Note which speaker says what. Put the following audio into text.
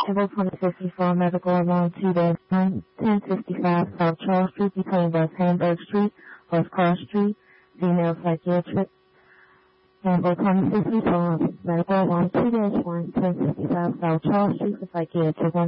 Speaker 1: Table 2054 Medical Alone 1055 South Charles Street between West Hamburg Street, West Cross Street, female psychiatric. Table 2054 Medical Alone 2-1 1055 South Charles Street for psychiatric.